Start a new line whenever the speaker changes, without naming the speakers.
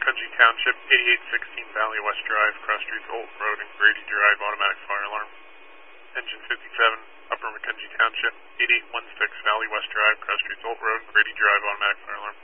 McCungie Township, 8816 Valley West Drive, cross streets Olton Road and Grady Drive, automatic fire alarm. Engine 57, Upper McCungie Township, 8816 Valley West Drive, cross streets Olton Road and Grady Drive, automatic fire alarm.